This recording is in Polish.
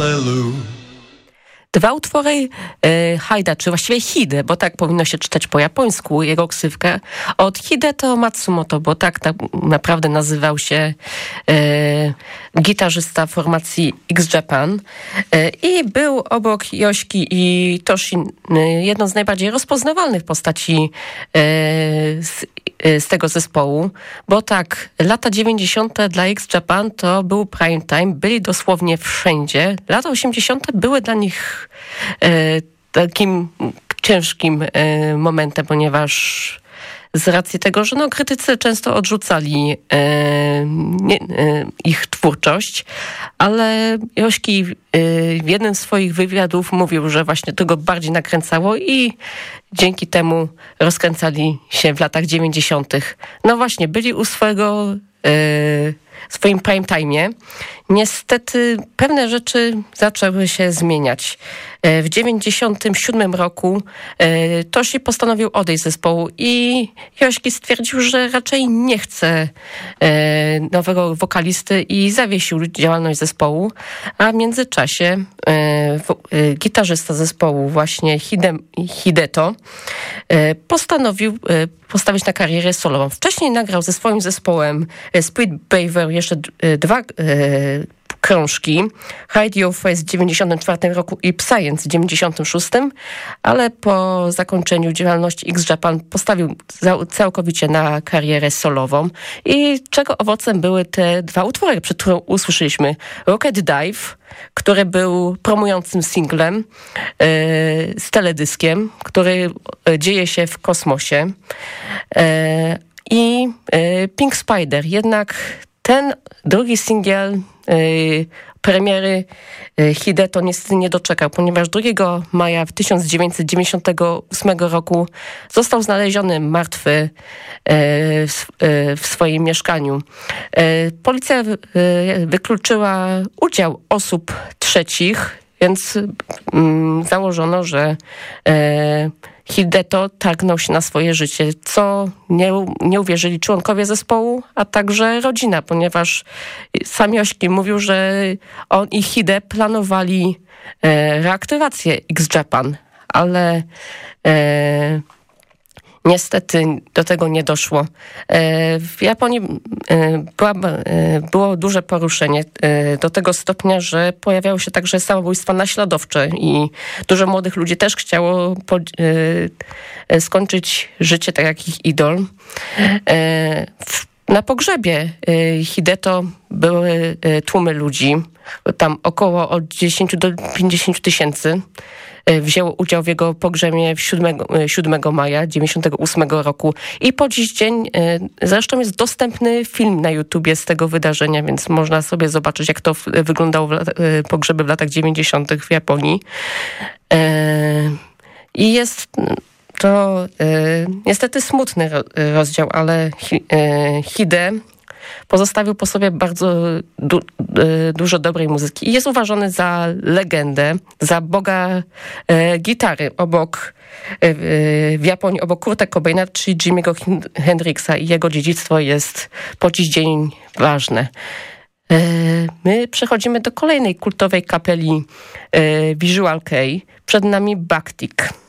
Dwa utwory Haida, czy właściwie Hide, bo tak powinno się czytać po japońsku, jego ksywkę, od Hideto Matsumoto, bo tak naprawdę nazywał się gitarzysta formacji X-Japan i był obok Yoshiki i Toshi jedną z najbardziej rozpoznawalnych postaci z tego zespołu, bo tak, lata 90. dla X-Japan to był prime time, byli dosłownie wszędzie. Lata 80. były dla nich takim ciężkim momentem, ponieważ z racji tego, że krytycy często odrzucali ich twórczość, ale Yoshiki w jednym z swoich wywiadów mówił, że właśnie to go bardziej nakręcało i dzięki temu rozkręcali się w latach 90. No właśnie, byli u swoim prime time'ie. Niestety pewne rzeczy zaczęły się zmieniać. W 97 roku Toshi postanowił odejść z zespołu i Yoshiki stwierdził, że raczej nie chce nowego wokalisty i zawiesił działalność zespołu, a w międzyczasie gitarzysta zespołu właśnie Hideto postanowił postawić na karierę solową. Wcześniej nagrał ze swoim zespołem Spirit Beaver jeszcze dwa krążki, Hide Your Face w 94 roku i Science w 96, ale po zakończeniu działalności X-Japan postawił całkowicie na karierę solową i czego owocem były te dwa utwory, przed którą usłyszeliśmy Rocket Dive, który był promującym singlem z teledyskiem, który dzieje się w kosmosie i Pink Spider. Jednak ten drugi singiel premiery Hideto niestety nie doczekał, ponieważ 2 maja 1998 roku został znaleziony martwy w swoim mieszkaniu. Policja wykluczyła udział osób trzecich, więc założono, że Hideto targnął się na swoje życie, co nie uwierzyli członkowie zespołu, a także rodzina, ponieważ sam Yoshiki mówił, że on i Hide planowali reaktywację X-Japan, ale niestety do tego nie doszło. W Japonii było duże poruszenie do tego stopnia, że pojawiały się także samobójstwa naśladowcze i dużo młodych ludzi też chciało skończyć życie tak jak ich idol. Na pogrzebie Hideto były tłumy ludzi, tam około od 10 do 50 tysięcy. Wzięło udział w jego pogrzebie 7 maja 98 roku i po dziś dzień zresztą jest dostępny film na YouTubie z tego wydarzenia, więc można sobie zobaczyć, jak to wyglądało pogrzeby w latach 90. w Japonii. I jest to niestety smutny rozdział, ale Hide pozostawił po sobie bardzo dużo dobrej muzyki i jest uważany za legendę, za boga gitary w Japonii obok Kurta Cobaina, czyli Jimmy'ego Hendrixa, i jego dziedzictwo jest po dziś dzień ważne. My przechodzimy do kolejnej kultowej kapeli Visual Kei. Przed nami Baktik.